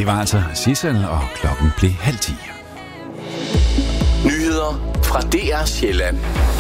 Det var altså Sissel, og klokken blev 9:30. Nyheder fra DR Sjælland.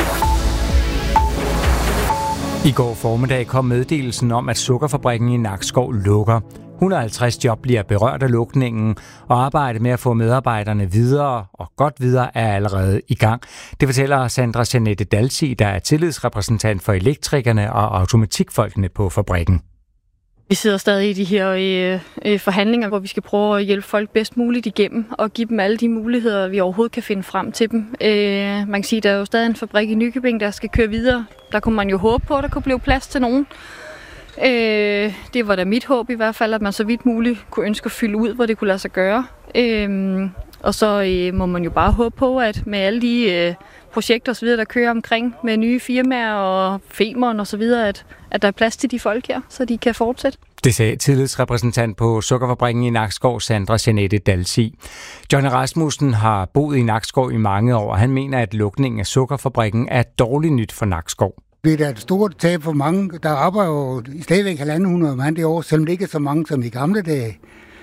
I går formiddag kom meddelelsen om, at sukkerfabrikken i Nakskov lukker. 150 job bliver berørt af lukningen, og arbejdet med at få medarbejderne videre og godt videre er allerede i gang. Det fortæller Sandra Jeanette Dalsi, der er tillidsrepræsentant for elektrikerne og automatikfolkene på fabrikken. Vi sidder stadig i de her forhandlinger, hvor vi skal prøve at hjælpe folk bedst muligt igennem og give dem alle de muligheder, vi overhovedet kan finde frem til dem. Man kan sige, at der er jo stadig en fabrik i Nykøbing, der skal køre videre. Der kunne man jo håbe på, at der kunne blive plads til nogen. Det var da mit håb i hvert fald, at man så vidt muligt kunne ønske at fylde ud, hvor det kunne lade sig gøre. Og så må man jo bare håbe på, at med alle de projekter osv., der kører omkring med nye firmaer og Femern og så videre, at der er plads til de folk her, så de kan fortsætte. Det sagde tillidsrepræsentant på sukkerfabrikken i Nakskov, Sandra Jeanette Dalsi. Johnny Rasmussen har boet i Nakskov i mange år, og han mener, at lukningen af sukkerfabrikken er dårligt nyt for Nakskov. Det er et stort tab for mange. Der arbejder jo stadigvæk 1.500 mand i år, selvom det ikke er så mange som i gamle dage.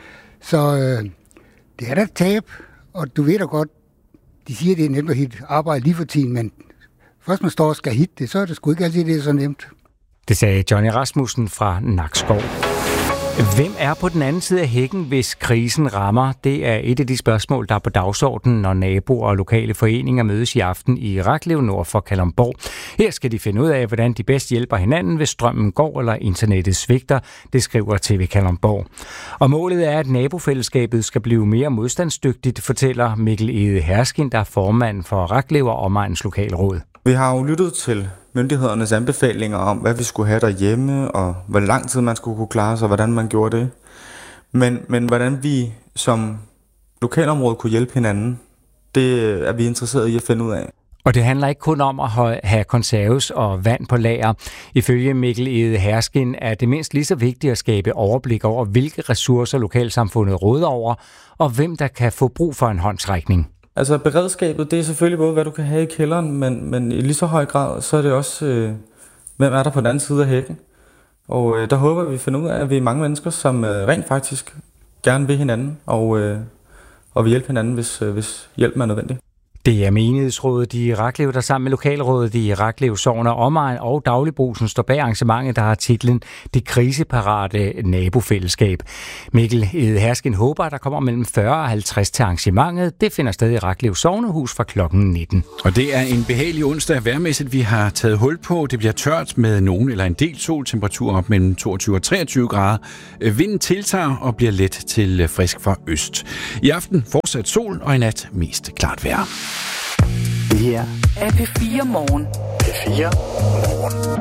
Så det er da et tab, og du ved da godt, de siger, det er nemt at hitte arbejde lige for tiden, men først man står og skal hitte det, så er det sgu ikke altid, det er så nemt. Det sagde Johnny Rasmussen fra Nakskov. Hvem er på den anden side af hækken, hvis krisen rammer? Det er et af de spørgsmål, der er på dagsordenen, når naboer og lokale foreninger mødes i aften i Raklev nord for Kalundborg. Her skal de finde ud af, hvordan de bedst hjælper hinanden, hvis strømmen går eller internettet svigter, det skriver TV Kalundborg. Og målet er, at nabofællesskabet skal blive mere modstandsdygtigt, fortæller Mikkel Ede Herskin, der er formand for Raklev og Omegns Lokalråd. Vi har jo lyttet til myndighedernes anbefalinger om, hvad vi skulle have derhjemme, og hvor lang tid man skulle kunne klare sig, og hvordan man gjorde det. Men hvordan vi som lokalområde kunne hjælpe hinanden, det er vi interesserede i at finde ud af. Og det handler ikke kun om at have konserves og vand på lager. Ifølge Mikkel Ede Herskin er det mindst lige så vigtigt at skabe overblik over, hvilke ressourcer lokalsamfundet råder over, og hvem der kan få brug for en håndsrækning. Altså beredskabet, det er selvfølgelig både, hvad du kan have i kælderen, men i lige så høj grad, så er det også, hvem er der på den anden side af hækken. Og der håber vi finder ud af, at vi er mange mennesker, som rent faktisk gerne vil hinanden, og vil hjælpe hinanden, hvis hjælpen er nødvendig. Det er menighedsrådet i Raklev, der sammen med lokalrådet i Raklev Sogn og Omegn og Dagligbrusen står bag arrangementet, der har titlen Det kriseparate nabofællesskab. Mikkel Ede Herskin håber, at der kommer mellem 40 og 50 til arrangementet. Det finder sted i Raklev Sognehus fra klokken 19. Og det er en behagelig onsdag vejrmæssigt, vi har taget hul på. Det bliver tørt med nogen eller en del sol, temperatur op mellem 22 og 23 grader. Vinden tiltager og bliver let til frisk fra øst. I aften fortsat sol og i nat mest klart vejr. Det her er P4 Morgen. P4 Morgen.